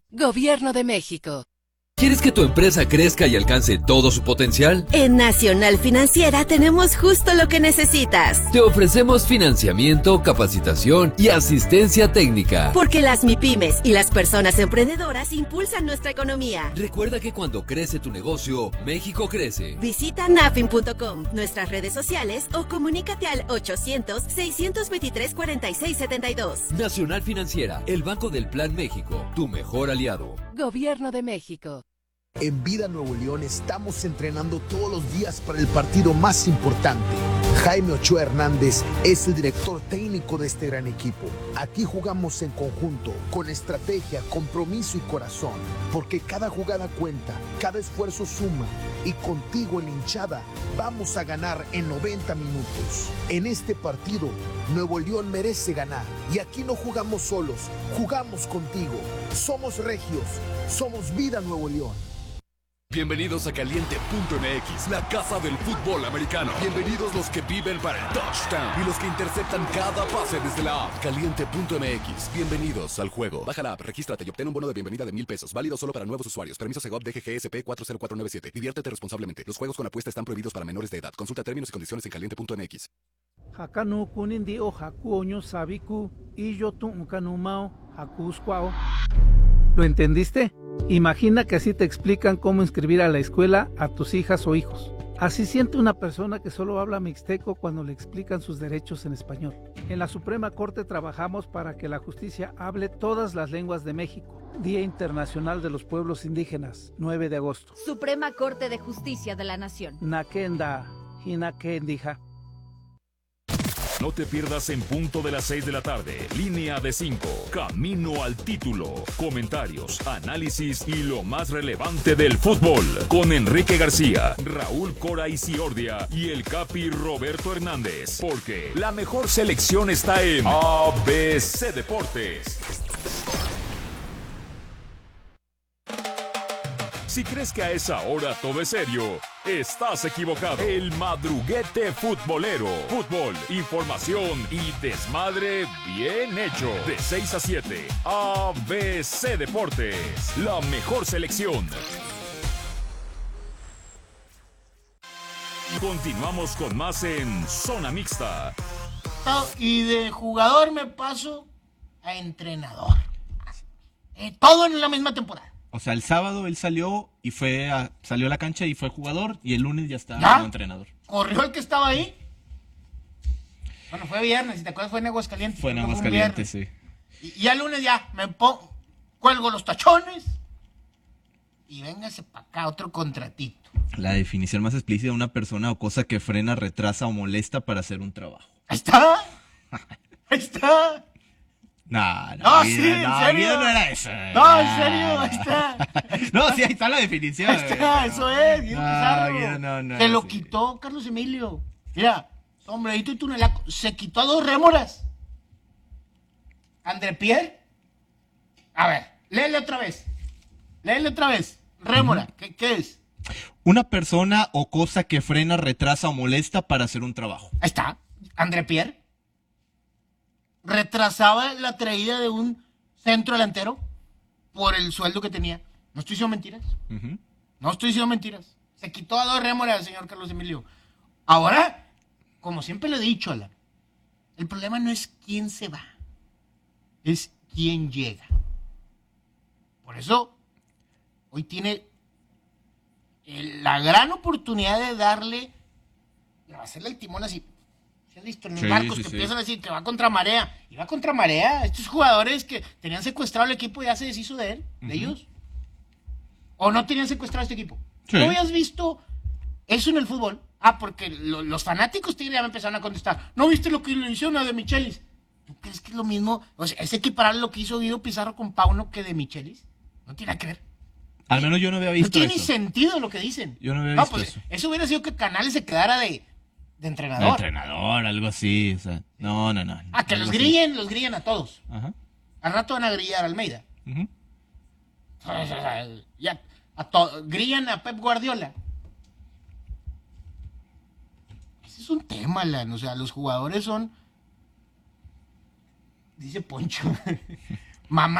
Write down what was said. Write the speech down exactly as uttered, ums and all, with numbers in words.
Gobierno de México. ¿Quieres que tu empresa crezca y alcance todo su potencial? En Nacional Financiera tenemos justo lo que necesitas. Te ofrecemos financiamiento, capacitación y asistencia técnica. Porque las MIPYMES y las personas emprendedoras impulsan nuestra economía. Recuerda que cuando crece tu negocio, México crece. Visita nafin punto com, nuestras redes sociales o comunícate al ochocientos, seiscientos veintitrés, cuarenta y seis setenta y dos. Nacional Financiera, el Banco del Plan México, tu mejor aliado. Gobierno de México. En Vida Nuevo León estamos entrenando todos los días para el partido más importante. Jaime Ochoa Hernández es el director técnico de este gran equipo. Aquí jugamos en conjunto, con estrategia, compromiso y corazón, porque cada jugada cuenta, cada esfuerzo suma, y contigo en la hinchada vamos a ganar en noventa minutos. En este partido, Nuevo León merece ganar, y aquí no jugamos solos, jugamos contigo. Somos regios, somos Vida Nuevo León. Bienvenidos a Caliente punto M X, la casa del fútbol americano. Bienvenidos los que viven para el touchdown y los que interceptan cada pase desde la app. Caliente punto M X, bienvenidos al juego. Baja la app, regístrate y obtén un bono de bienvenida de mil pesos. Válido solo para nuevos usuarios. Permiso Segov D G G S P cuatro cero cuatro nueve siete. Diviértete responsablemente. Los juegos con apuesta están prohibidos para menores de edad. Consulta términos y condiciones en Caliente punto M X. Hakanu kunindi o hakuoño sabiku y yo tu kanumao hakusquao. ¿Lo entendiste? Imagina que así te explican cómo inscribir a la escuela a tus hijas o hijos. Así siente una persona que solo habla mixteco cuando le explican sus derechos en español. En la Suprema Corte trabajamos para que la justicia hable todas las lenguas de México. Día Internacional de los Pueblos Indígenas, nueve de agosto. Suprema Corte de Justicia de la Nación. Nakenda, Hinakendija. No te pierdas en punto de las seis de la tarde. Línea de cinco. Camino al título. Comentarios, análisis y lo más relevante del fútbol. Con Enrique García, Raúl Cora Isiordia y el Capi Roberto Hernández. Porque la mejor selección está en A B C Deportes. Si crees que a esa hora todo es serio, estás equivocado. El madruguete futbolero. Fútbol, información y desmadre bien hecho. De seis a siete, A B C Deportes. La mejor selección. Continuamos con más en Zona Mixta. Y de jugador me paso a entrenador. Eh, todo en la misma temporada. O sea, el sábado él salió y fue a, salió a la cancha y fue jugador, y el lunes ya estaba ¿Ya? como entrenador. ¿Corrió el que estaba ahí? Bueno, fue viernes, si te acuerdas, fue en Aguascalientes. Fue en Aguascalientes, sí. Y, y ya el lunes ya me pongo, cuelgo los tachones y véngase para acá otro contratito. La definición más explícita de una persona o cosa que frena, retrasa o molesta para hacer un trabajo. Ahí está. Ahí está. No, no, No, vida, sí, en no, serio. vida no era eso. No, en serio, ahí está. No, sí, ahí está la definición. Ahí está, eso es. Bien No, Pizarro. vida, no, no, Se lo sí. quitó Carlos Emilio. Mira, sombrerito y tunelaco. Se quitó a dos rémoras. André Pierre. A ver, léele otra vez. Léele otra vez. Rémora, uh-huh. ¿Qué, ¿qué es? Una persona o cosa que frena, retrasa o molesta para hacer un trabajo. Ahí está. André Pierre. Retrasaba la traída de un centro delantero por el sueldo que tenía. No estoy diciendo mentiras. Uh-huh. No estoy diciendo mentiras. Se quitó a dos rémoras el señor Carlos Emilio. Ahora, como siempre le he dicho, Alan, el problema no es quién se va, es quién llega. Por eso, hoy tiene la gran oportunidad de darle, de hacerle el timón así. ¿Se listo? En los sí, barcos sí, que sí. Empiezan a decir que va contra marea. Y va contra marea. Estos jugadores que tenían secuestrado el equipo ya se deshizo de él, uh-huh. de ellos. ¿O no tenían secuestrado este equipo? Sí. ¿No habías visto eso en el fútbol? Ah, porque lo, los fanáticos tigre ya me empezaron a contestar. ¿No viste lo que le hicieron a De Michelis? ¿Tú crees que es lo mismo? O sea, ¿es equiparar lo que hizo Guido Pizarro con Pauno que De Michelis? No tiene nada que ver. Al menos yo no había visto eso. No tiene eso. ni sentido lo que dicen. Yo no había no, visto pues, eso. Eso hubiera sido que Canales se quedara de, de entrenador. De entrenador, algo así. O sea, no, no, no. Ah, que los grillen, los grillen a todos. Ajá. Al rato van a grillar a Almeida. Uh-huh. Ya, a to- grillan a Pep Guardiola. Ese es un tema, Lan. O sea, los jugadores son... Dice Poncho. Mamá.